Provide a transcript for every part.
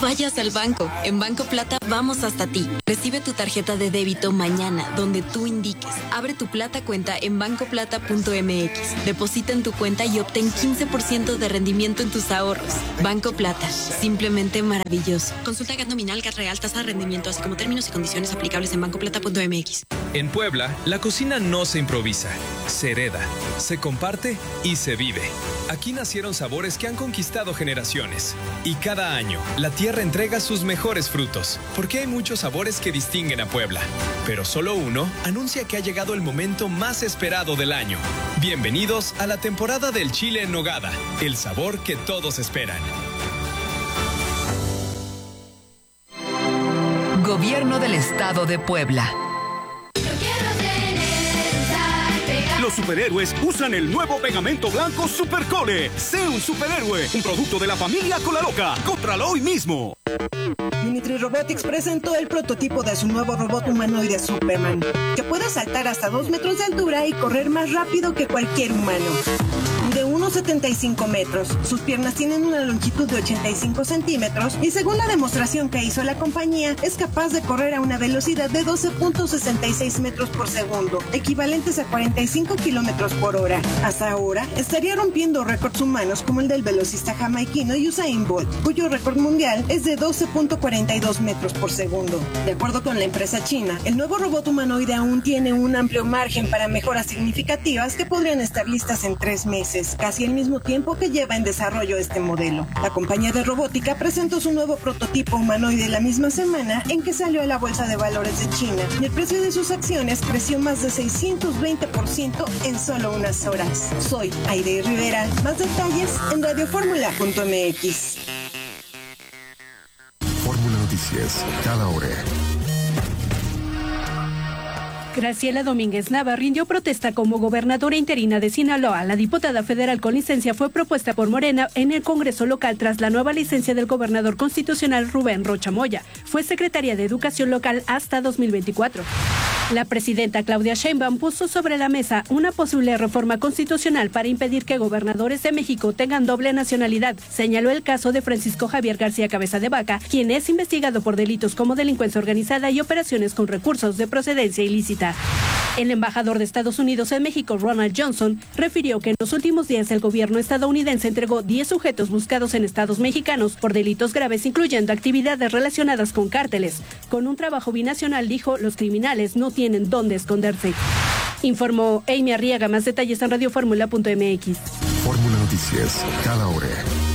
vayas al banco. En Banco Plata vamos hasta ti. Recibe tu tarjeta de débito mañana, donde tú indiques. Abre tu Plata cuenta en bancoplata.mx. Deposita en tu cuenta y obtén 15% de rendimiento en tus ahorros. Banco Plata, simplemente maravilloso. Consulta GAT nominal, GAT real, tasa de rendimiento, así como términos y condiciones aplicables en bancoplata.mx. En Puebla, la cocina no se improvisa, se hereda, se comparte y se vive. Aquí nacieron sabores que han conquistado generaciones. Y cada año, la tierra entrega sus mejores frutos, porque hay muchos sabores que distinguen a Puebla. Pero solo uno anuncia que ha llegado el momento más esperado del año. Bienvenidos a la temporada del chile en nogada, el sabor que todos esperan. Gobierno del Estado de Puebla. Los superhéroes usan el nuevo pegamento blanco Supercole. Sé un superhéroe, un producto de la familia Colaloca. Cómpralo hoy mismo. Unitree Robotics presentó el prototipo de su nuevo robot humanoide Superman, que puede saltar hasta 2 metros de altura y correr más rápido que cualquier humano. De 1,75 metros, sus piernas tienen una longitud de 85 centímetros y según la demostración que hizo la compañía, es capaz de correr a una velocidad de 12.66 metros por segundo, equivalentes a 45 kilómetros por hora. Hasta ahora, estaría rompiendo récords humanos como el del velocista jamaiquino Usain Bolt, cuyo récord mundial es de 12.42 metros por segundo. De acuerdo con la empresa china, el nuevo robot humanoide aún tiene un amplio margen para mejoras significativas que podrían estar listas en 3 meses, casi al mismo tiempo que lleva en desarrollo este modelo. La compañía de robótica presentó su nuevo prototipo humanoide la misma semana en que salió a la bolsa de valores de China y el precio de sus acciones creció más de 620% en solo unas horas. Soy Aide Rivera. Más detalles en radioformula.mx. Fórmula Noticias, cada hora. Graciela Domínguez Nava rindió protesta como gobernadora interina de Sinaloa. La diputada federal con licencia fue propuesta por Morena en el Congreso local tras la nueva licencia del gobernador constitucional Rubén Rocha Moya. Fue secretaria de Educación local hasta 2024. La presidenta Claudia Sheinbaum puso sobre la mesa una posible reforma constitucional para impedir que gobernadores de México tengan doble nacionalidad. Señaló el caso de Francisco Javier García Cabeza de Vaca, quien es investigado por delitos como delincuencia organizada y operaciones con recursos de procedencia ilícita. El embajador de Estados Unidos en México, Ronald Johnson, refirió que en los últimos días el gobierno estadounidense entregó 10 sujetos buscados en estados mexicanos por delitos graves, incluyendo actividades relacionadas con cárteles. Con un trabajo binacional, dijo, los criminales no tienen dónde esconderse. Informó Amy Arriaga. Más detalles en radioformula.mx. Fórmula Noticias, cada hora.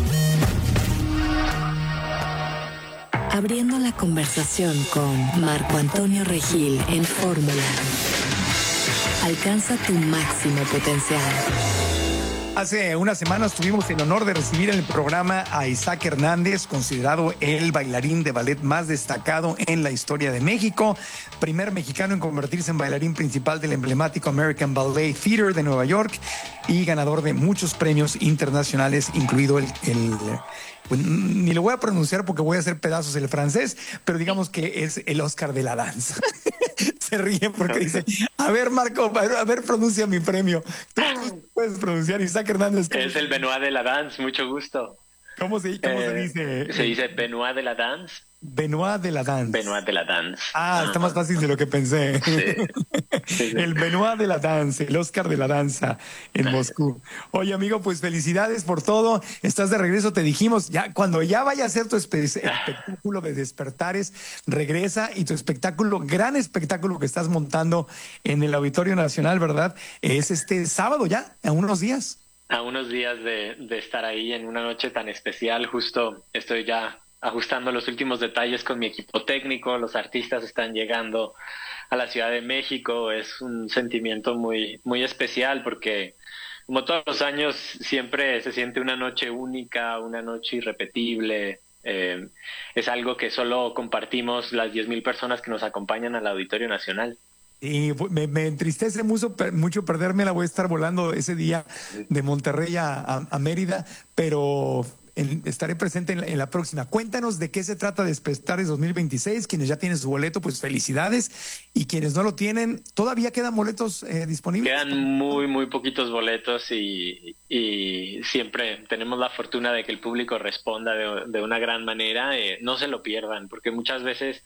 Abriendo la conversación con Marco Antonio Regil en Fórmula. Alcanza tu máximo potencial. Hace unas semanas tuvimos el honor de recibir en el programa a Isaac Hernández, considerado el bailarín de ballet más destacado en la historia de México, primer mexicano en convertirse en bailarín principal del emblemático American Ballet Theater de Nueva York y ganador de muchos premios internacionales, incluido pues, ni lo voy a pronunciar porque voy a hacer pedazos el francés, pero digamos que es el Oscar de la danza. Se ríe porque dice, a ver, Marco, a ver, pronuncia mi premio. ¿Tú puedes pronunciar? Isaac Hernández. Es el Benoit de la Danse, mucho gusto. ¿Cómo se dice? Se dice Benoit de la Danse. Benoit de la Danse. Benoit de la Danse. Está más fácil de lo que pensé. Sí. El Benoit de la Danse, el Oscar de la danza en Moscú. Oye, amigo, pues felicidades por todo. Estás de regreso, te dijimos, ya cuando ya vaya a ser tu espectáculo de Despertares, regresa y tu espectáculo, gran espectáculo que estás montando en el Auditorio Nacional, ¿verdad? Es este sábado ya, a unos días. A unos días de estar ahí en una noche tan especial, justo estoy ya ajustando los últimos detalles con mi equipo técnico, los artistas están llegando a la Ciudad de México, es un sentimiento muy, muy especial porque como todos los años siempre se siente una noche única, una noche irrepetible, es algo que solo compartimos las 10,000 personas que nos acompañan al Auditorio Nacional. Y me entristece mucho perdérmela, voy a estar volando ese día de Monterrey a Mérida, pero estaré presente en la próxima. Cuéntanos de qué se trata Despertares 2026. Quienes ya tienen su boleto, pues felicidades. Y quienes no lo tienen, ¿todavía quedan boletos disponibles? Quedan muy poquitos boletos y siempre tenemos la fortuna de que el público responda de una gran manera. No se lo pierdan, porque muchas veces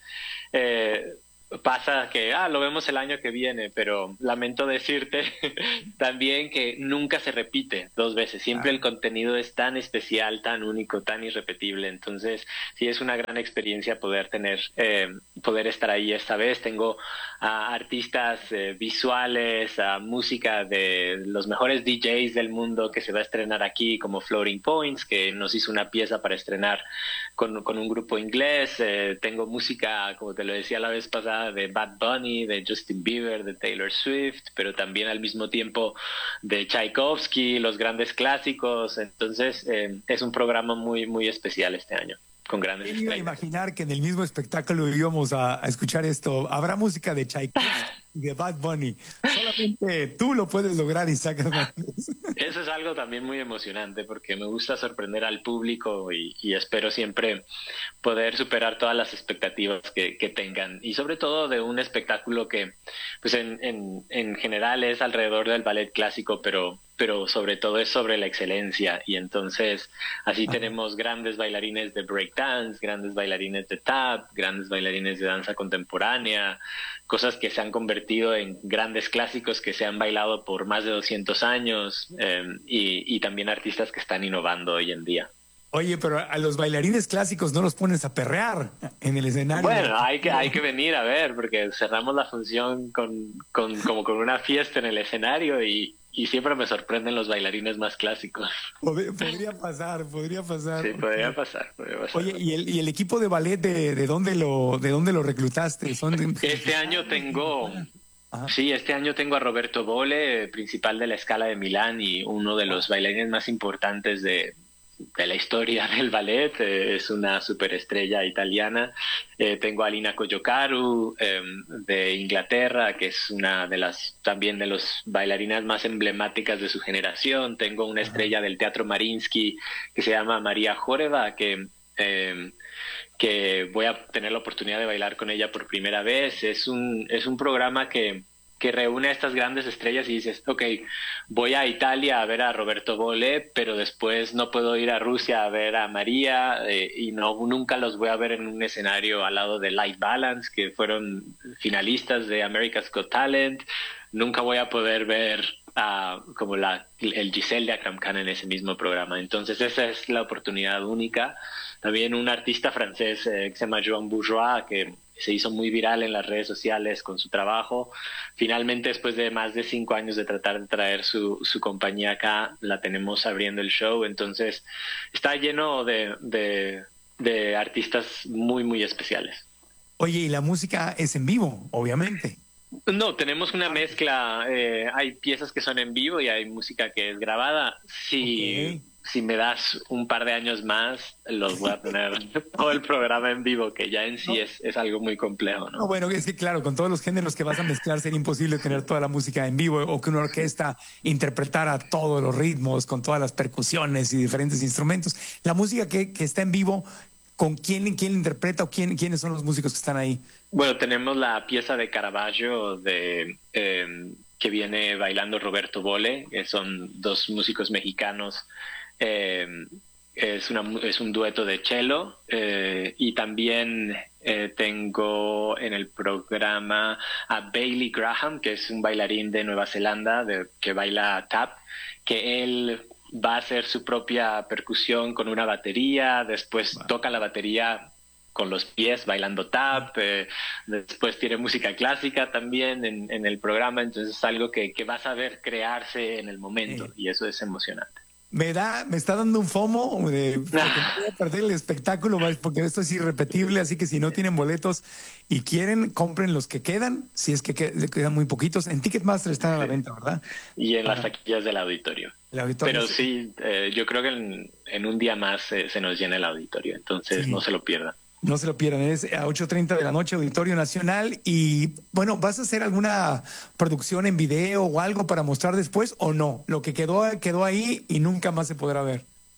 pasa que lo vemos el año que viene, pero lamento decirte también que nunca se repite 2 veces. Siempre el contenido es tan especial, tan único, tan irrepetible. Entonces sí es una gran experiencia poder estar ahí esta vez. Tengo artistas visuales, música de los mejores DJs del mundo que se va a estrenar aquí, como Floating Points, que nos hizo una pieza para estrenar con un grupo inglés. Tengo música, como te lo decía la vez pasada, de Bad Bunny, de Justin Bieber, de Taylor Swift, pero también al mismo tiempo de Tchaikovsky, los grandes clásicos. Entonces es un programa muy especial este año, con grandes estrellas. Iba a imaginar que en el mismo espectáculo íbamos a escuchar esto. Habrá música de Tchaikovsky y de Bad Bunny. Solamente tú lo puedes lograr, Isaac Hernández. Eso es algo también muy emocionante, porque me gusta sorprender al público y espero siempre poder superar todas las expectativas que tengan, y sobre todo de un espectáculo que pues en general es alrededor del ballet clásico, pero sobre todo es sobre la excelencia. Y entonces así tenemos grandes bailarines de breakdance, grandes bailarines de tap, grandes bailarines de danza contemporánea, cosas que se han convertido en grandes clásicos que se han bailado por más de 200 años, y también artistas que están innovando hoy en día. Oye, pero a los bailarines clásicos no los pones a perrear en el escenario. Bueno, hay que venir a ver, porque cerramos la función como con una fiesta en el escenario y siempre me sorprenden los bailarines más clásicos. Podría pasar. Sí, podría pasar. Oye, ¿y el equipo de ballet de dónde lo reclutaste? Este año tengo a Roberto Bolle, principal de la Scala de Milán y uno de los bailarines más importantes de la historia del ballet. Es una superestrella italiana. Tengo a Alina Koyokaru de Inglaterra, que es una de los bailarinas más emblemáticas de su generación. Tengo una estrella del Teatro Mariinsky que se llama María Joreva, que voy a tener la oportunidad de bailar con ella por primera vez. Es un programa que reúne a estas grandes estrellas y dices, ok, voy a Italia a ver a Roberto Bolle, pero después no puedo ir a Rusia a ver a María, y nunca los voy a ver en un escenario al lado de Light Balance, que fueron finalistas de America's Got Talent. Nunca voy a poder ver como el Giselle de Akram Khan en ese mismo programa. Entonces esa es la oportunidad única. También un artista francés que se llama Joan Bourgeois, que se hizo muy viral en las redes sociales con su trabajo. Finalmente, después de más de 5 años de tratar de traer su compañía acá, la tenemos abriendo el show. Entonces está lleno de artistas muy especiales. Oye, y la música es en vivo, obviamente. No, tenemos una mezcla. Hay piezas que son en vivo y hay música que es grabada. Sí. Si me das un par de años más, los voy a tener todo el programa en vivo, que ya en sí es algo muy complejo, ¿no? No, bueno, es que claro, con todos los géneros que vas a mezclar sería imposible tener toda la música en vivo, o que una orquesta interpretara todos los ritmos con todas las percusiones y diferentes instrumentos. La música que está en vivo, ¿con quién interpreta o quiénes son los músicos que están ahí? Bueno, tenemos la pieza de Caravaggio que viene bailando Roberto Bolle, que son 2 músicos mexicanos. Es un dueto de cello, y también tengo en el programa a Bailey Graham, que es un bailarín de Nueva Zelanda que baila tap, que él va a hacer su propia percusión con una batería, después toca la batería con los pies bailando tap, después tiene música clásica también en el programa. Entonces es algo que vas a ver crearse en el momento, y eso es emocionante. Me está dando un FOMO de porque no voy a perder el espectáculo, porque esto es irrepetible, así que si no tienen boletos y quieren, compren los que quedan, si es que quedan muy poquitos. En Ticketmaster están a la venta, ¿verdad? Y en las taquillas del auditorio. Pero sí, yo creo que en un día más se nos llena el auditorio, entonces no se lo pierdan. No se lo pierdan, es a 8:30 de la noche, Auditorio Nacional. Y bueno, ¿vas a hacer alguna producción en video o algo para mostrar después o no? Lo que quedó ahí y nunca más se podrá ver.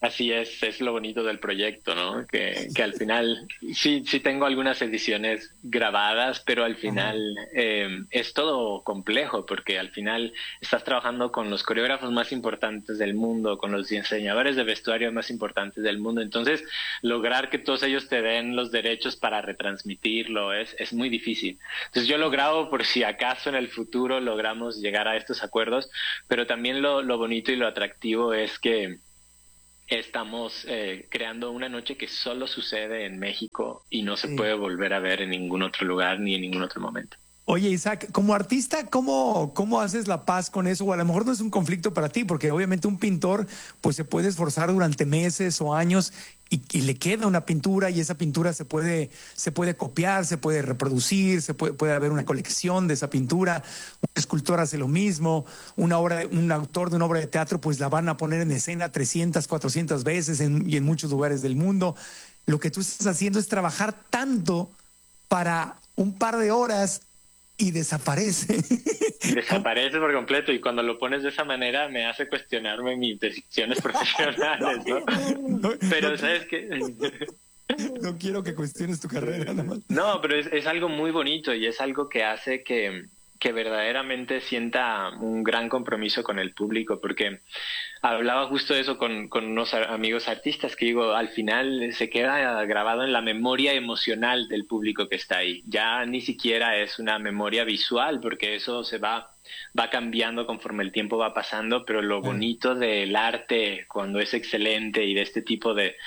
Así es lo bonito del proyecto, ¿no? Que al final sí tengo algunas ediciones grabadas, pero al final es todo complejo, porque al final estás trabajando con los coreógrafos más importantes del mundo, con los diseñadores de vestuario más importantes del mundo. Entonces, lograr que todos ellos te den los derechos para retransmitirlo es muy difícil. Entonces, yo lo grabo por si acaso en el futuro logramos llegar a estos acuerdos, pero también lo bonito y lo atractivo es que estamos creando una noche que solo sucede en México y no se puede volver a ver en ningún otro lugar ni en ningún otro momento. Oye, Isaac, como artista, ¿cómo haces la paz con eso? O a lo mejor no es un conflicto para ti, porque obviamente un pintor pues se puede esforzar durante meses o años y le queda una pintura, y esa pintura se puede copiar, se puede reproducir, puede haber una colección de esa pintura. Un escultor hace lo mismo, un autor de una obra de teatro pues la van a poner en escena 300, 400 veces y en muchos lugares del mundo. Lo que tú estás haciendo es trabajar tanto para un par de horas y desaparece. Desaparece por completo, y cuando lo pones de esa manera me hace cuestionarme mis decisiones profesionales, ¿no? Pero ¿sabes qué? No quiero que cuestiones tu carrera, nada más. No, pero es algo muy bonito y es algo que hace que verdaderamente sienta un gran compromiso con el público, porque hablaba justo de eso con unos amigos artistas, que digo, al final se queda grabado en la memoria emocional del público que está ahí. Ya ni siquiera es una memoria visual, porque eso se va cambiando conforme el tiempo va pasando, pero lo bonito del arte cuando es excelente y de este tipo de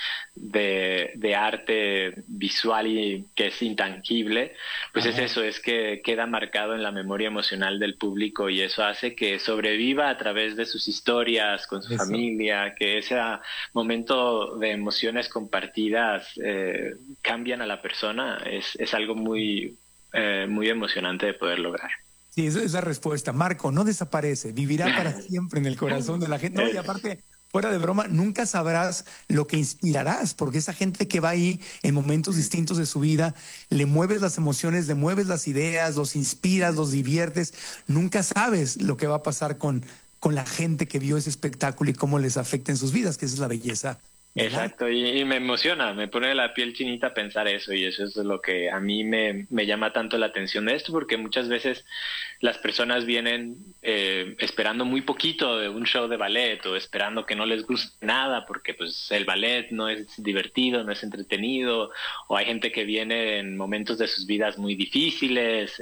arte visual y que es intangible, pues es eso, es que queda marcado en la memoria emocional del público, y eso hace que sobreviva a través de sus historias con su familia, que ese momento de emociones compartidas cambian a la persona. Es algo muy emocionante de poder lograr. Sí, esa respuesta. Marco, no desaparece, vivirá para siempre en el corazón de la gente. No, y aparte, fuera de broma, nunca sabrás lo que inspirarás, porque esa gente que va ahí en momentos distintos de su vida, le mueves las emociones, le mueves las ideas, los inspiras, los diviertes. Nunca sabes lo que va a pasar con la gente que vio ese espectáculo y cómo les afecta en sus vidas, que esa es la belleza. Exacto, y me emociona, me pone la piel chinita pensar eso, y eso es lo que a mí me llama tanto la atención de esto, porque muchas veces las personas vienen esperando muy poquito de un show de ballet, o esperando que no les guste nada porque pues el ballet no es divertido, no es entretenido, o hay gente que viene en momentos de sus vidas muy difíciles,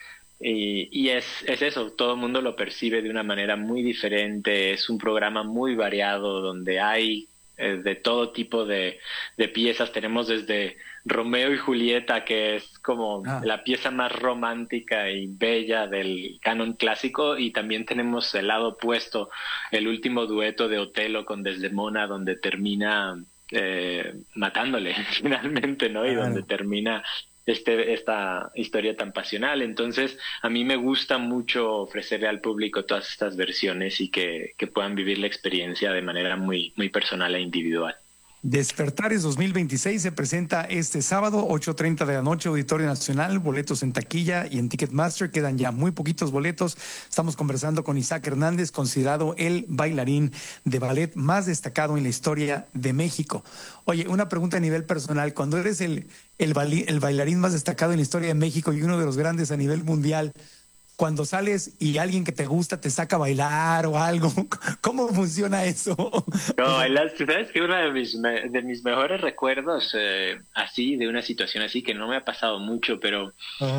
y es eso, todo el mundo lo percibe de una manera muy diferente. Es un programa muy variado donde hay de todo tipo de piezas. Tenemos desde Romeo y Julieta, que es como la pieza más romántica y bella del canon clásico, y también tenemos el lado opuesto, el último dueto de Otelo con Desdemona, donde termina matándole finalmente, ¿no? Y donde termina esta historia tan pasional. Entonces, a mí me gusta mucho ofrecerle al público todas estas versiones y que puedan vivir la experiencia de manera muy, muy personal e individual. Despertares 2026 se presenta este sábado, 8:30 de la noche, Auditorio Nacional, boletos en taquilla y en Ticketmaster. Quedan ya muy poquitos boletos. Estamos conversando con Isaac Hernández, considerado el bailarín de ballet más destacado en la historia de México. Oye, una pregunta a nivel personal. Cuando eres el bailarín más destacado en la historia de México y uno de los grandes a nivel mundial, cuando sales y alguien que te gusta te saca a bailar o algo, ¿cómo funciona eso? No, sabes que uno de mis mejores recuerdos así, de una situación así, que no me ha pasado mucho, pero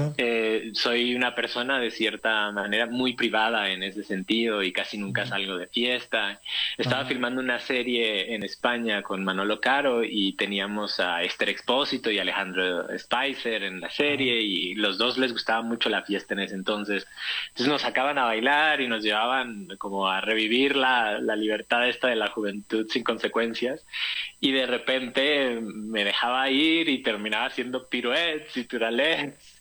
soy una persona de cierta manera muy privada en ese sentido y casi nunca salgo de fiesta. Estaba filmando una serie en España con Manolo Caro y teníamos a Esther Expósito y Alejandro Spicer en la serie, y los dos les gustaba mucho la fiesta en ese entonces. Entonces nos sacaban a bailar y nos llevaban como a revivir la libertad esta de la juventud sin consecuencias, y de repente me dejaba ir y terminaba haciendo piruetes y turalets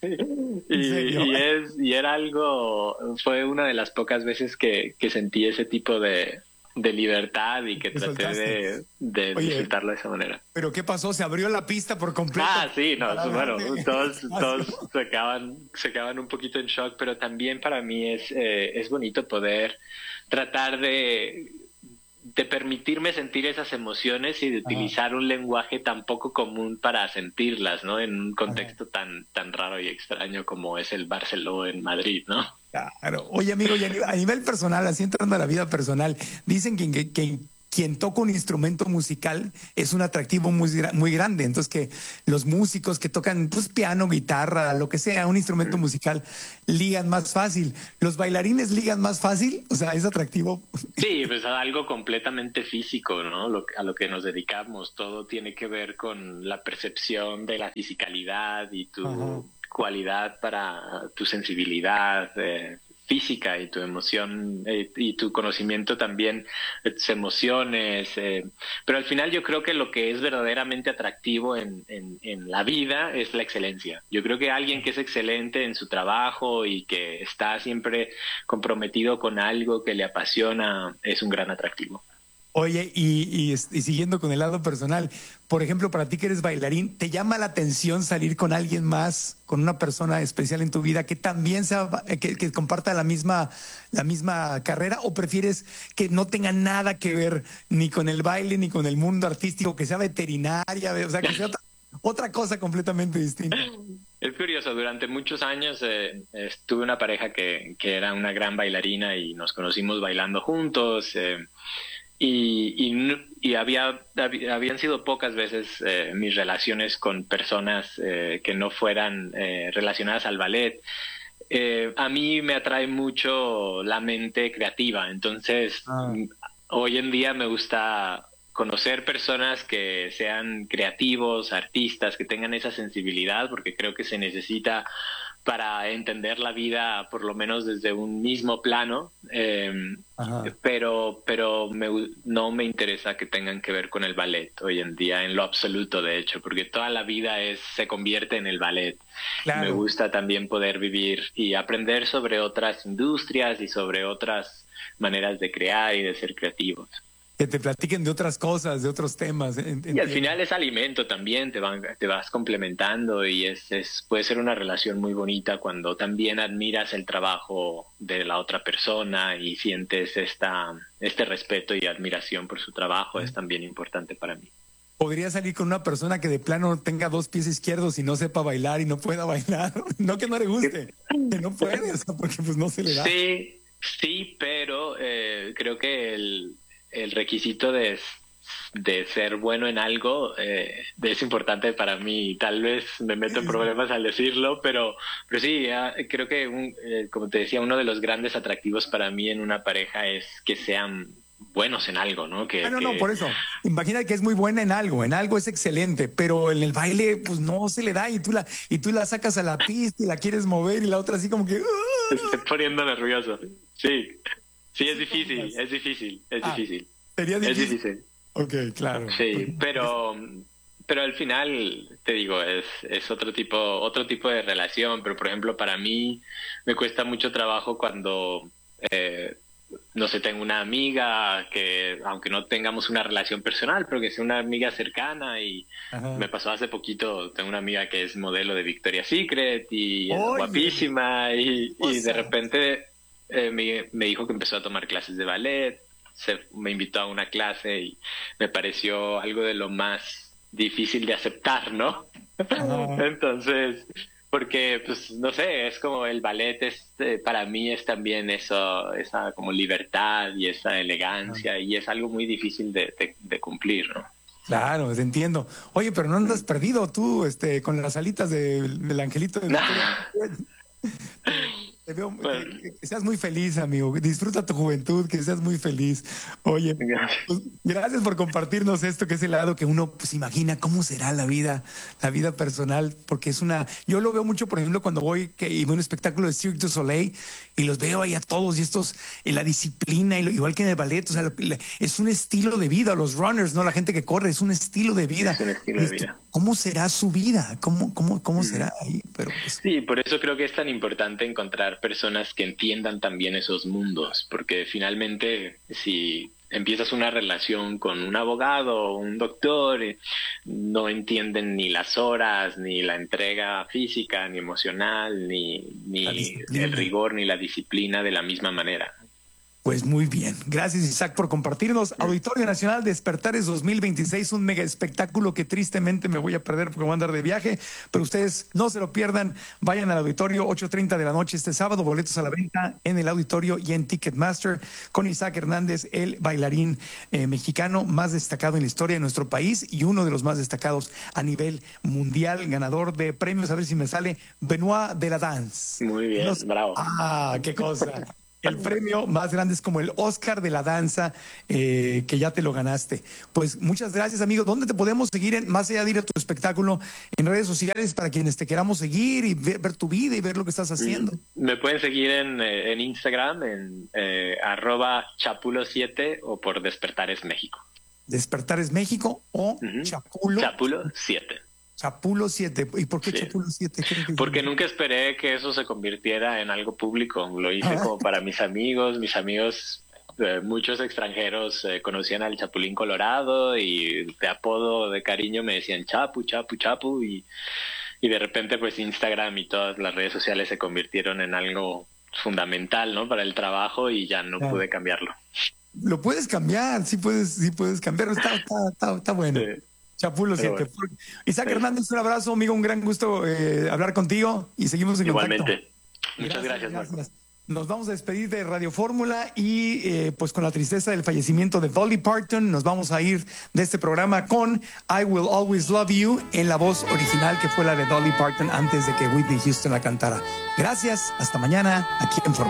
y era algo, fue una de las pocas veces que sentí ese tipo de libertad y que traté de disfrutarlo de esa manera. ¿Pero qué pasó? ¿Se abrió la pista por completo? Sí, no, bueno, todos se quedaban un poquito en shock, pero también para mí es bonito poder tratar de de permitirme sentir esas emociones y de utilizar un lenguaje tan poco común para sentirlas, ¿no? En un contexto tan raro y extraño como es el Barceló en Madrid, ¿no? Claro. Oye, amigo, y a nivel personal, así entrando a la vida personal, dicen que quien toca un instrumento musical es un atractivo muy grande. Entonces, que los músicos que tocan pues, piano, guitarra, lo que sea, un instrumento musical, ligan más fácil. ¿Los bailarines ligan más fácil? O sea, ¿es atractivo? Sí, pues algo completamente físico, ¿no? A lo que nos dedicamos. Todo tiene que ver con la percepción de la fisicalidad y tu cualidad para tu sensibilidad física y tu emoción y tu conocimiento también de tus emociones, pero al final yo creo que lo que es verdaderamente atractivo en la vida es la excelencia. Yo creo que alguien que es excelente en su trabajo y que está siempre comprometido con algo que le apasiona es un gran atractivo. Oye, y siguiendo con el lado personal, por ejemplo, para ti que eres bailarín, ¿te llama la atención salir con alguien más, con una persona especial en tu vida que también sea, que comparta la misma carrera, o prefieres que no tenga nada que ver ni con el baile ni con el mundo artístico, que sea veterinaria, o sea, que sea otra cosa completamente distinta? Es curioso, durante muchos años tuve una pareja que era una gran bailarina y nos conocimos bailando juntos. Y habían sido pocas veces mis relaciones con personas que no fueran relacionadas al ballet. A mí me atrae mucho la mente creativa, entonces hoy en día me gusta conocer personas que sean creativos, artistas, que tengan esa sensibilidad, porque creo que se necesita para entender la vida por lo menos desde un mismo plano, pero no me interesa que tengan que ver con el ballet hoy en día, en lo absoluto, de hecho, porque toda la vida se convierte en el ballet. Claro. Me gusta también poder vivir y aprender sobre otras industrias y sobre otras maneras de crear y de ser creativos. Que te platiquen de otras cosas, de otros temas. Y al final es alimento también, te vas complementando y puede ser una relación muy bonita cuando también admiras el trabajo de la otra persona y sientes este respeto y admiración por su trabajo. Es también importante para mí. ¿Podría salir con una persona que de plano tenga 2 pies izquierdos y no sepa bailar y no pueda bailar? No que no le guste, que no puede, o sea, porque pues no se le da. Sí, pero creo que el requisito de ser bueno en algo es importante para mí. Tal vez me meto en problemas al decirlo, pero sí, creo que, como te decía, uno de los grandes atractivos para mí en una pareja es que sean buenos en algo, ¿no? No, por eso. Imagina que es muy buena en algo es excelente, pero en el baile, pues no se le da y tú la sacas a la pista y la quieres mover y la otra así como que... Me estoy poniendo nervioso. Sí, es difícil. ¿Sería difícil? Es difícil. Ok, claro. Sí, pero al final, te digo, es otro tipo de relación, pero por ejemplo, para mí me cuesta mucho trabajo cuando, no sé, tengo una amiga que, aunque no tengamos una relación personal, pero que sea una amiga cercana y me pasó hace poquito, tengo una amiga que es modelo de Victoria's Secret y es guapísima y de repente... me dijo que empezó a tomar clases de ballet, me invitó a una clase y me pareció algo de lo más difícil de aceptar, ¿no? Entonces, porque, pues, no sé, es como el ballet para mí es también esa como libertad y esa elegancia y es algo muy difícil de cumplir, ¿no? Claro, te entiendo. Oye, pero no andas perdido tú con las alitas del angelito de Te veo, que seas muy feliz, amigo. Disfruta tu juventud, que seas muy feliz. Oye, pues, gracias por compartirnos esto, que es el lado que uno pues imagina cómo será la vida personal, porque es yo lo veo mucho, por ejemplo, cuando voy y veo un espectáculo de Cirque du Soleil y los veo ahí a todos y estos, la disciplina, igual que en el ballet, o sea, es un estilo de vida, los runners, ¿no? La gente que corre, es un estilo de vida. Es un estilo de vida. ¿Cómo será su vida? ¿Cómo será ahí? Pero, pues... Sí, por eso creo que es tan importante encontrar personas que entiendan también esos mundos, porque finalmente si empiezas una relación con un abogado o un doctor, no entienden ni las horas, ni la entrega física, ni emocional, ni el rigor, ni la disciplina de la misma manera. Pues muy bien. Gracias, Isaac, por compartirnos. Auditorio Nacional Despertares 2026, un mega espectáculo que tristemente me voy a perder porque voy a andar de viaje, pero ustedes no se lo pierdan. Vayan al auditorio, 8:30 de la noche este sábado, boletos a la venta en el auditorio y en Ticketmaster, con Isaac Hernández, el bailarín mexicano más destacado en la historia de nuestro país y uno de los más destacados a nivel mundial, ganador de premios, a ver si me sale, Benoit de la Danse. Muy bien, bravo. Ah, qué cosa. El premio más grande es como el Oscar de la danza, que ya te lo ganaste. Pues muchas gracias, amigo. ¿Dónde te podemos seguir, más allá de ir a tu espectáculo, en redes sociales, para quienes te queramos seguir y ver tu vida y ver lo que estás haciendo? Me pueden seguir en Instagram, en @chapulo7 o por Despertares México. Despertares México o Chapulo. Chapulo 7. Chapulo 7. ¿Y por qué sí. Chapulo 7? Porque nunca esperé que eso se convirtiera en algo público. Lo hice como para mis amigos. Mis amigos, muchos extranjeros, conocían al Chapulín Colorado y de apodo, de cariño, me decían Chapu, Chapu, Chapu. Y de repente, pues Instagram y todas las redes sociales se convirtieron en algo fundamental, ¿no? Para el trabajo, y ya no pude cambiarlo. Lo puedes cambiar, sí puedes cambiarlo. Está bueno. Sí. Chapulo 7. Bueno. Isaac Hernández, un abrazo, amigo, un gran gusto hablar contigo y seguimos en contacto. Igualmente. Muchas gracias, Marco. Nos vamos a despedir de Radio Fórmula y pues con la tristeza del fallecimiento de Dolly Parton, nos vamos a ir de este programa con I Will Always Love You en la voz original que fue la de Dolly Parton antes de que Whitney Houston la cantara. Gracias, hasta mañana aquí en Fórmula.